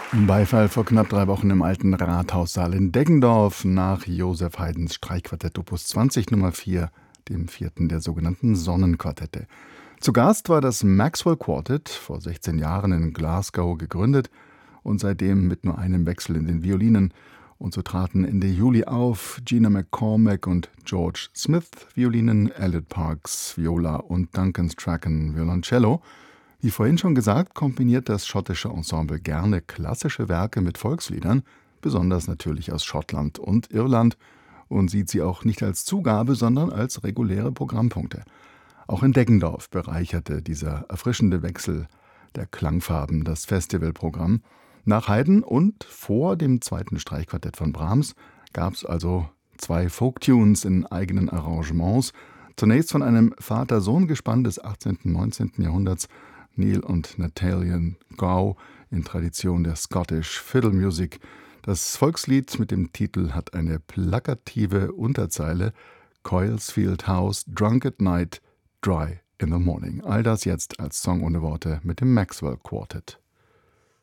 Beifall vor knapp 3 Wochen im alten Rathaussaal in Deggendorf nach Joseph Haydns Streichquartett Opus 20 Nummer 4, dem vierten der sogenannten Sonnenquartette. Zu Gast war das Maxwell Quartet, vor 16 Jahren in Glasgow gegründet und seitdem mit nur einem Wechsel in den Violinen. Und so traten Ende Juli auf Gina McCormack und George Smith Violinen, Elliot Parks Viola und Duncan Strachan Violoncello. Wie vorhin schon gesagt, kombiniert das schottische Ensemble gerne klassische Werke mit Volksliedern, besonders natürlich aus Schottland und Irland, und sieht sie auch nicht als Zugabe, sondern als reguläre Programmpunkte. Auch in Deggendorf bereicherte dieser erfrischende Wechsel der Klangfarben das Festivalprogramm. Nach Haydn und vor dem zweiten Streichquartett von Brahms gab es also 2 Folktunes in eigenen Arrangements. Zunächst von einem Vater-Sohn-Gespann des 18. und 19. Jahrhunderts, Neil und Natalian Gow in Tradition der Scottish Fiddle Music. Das Volkslied mit dem Titel hat eine plakative Unterzeile: Coilsfield House, drunk at night, dry in the morning. All das jetzt als Song ohne Worte mit dem Maxwell Quartet.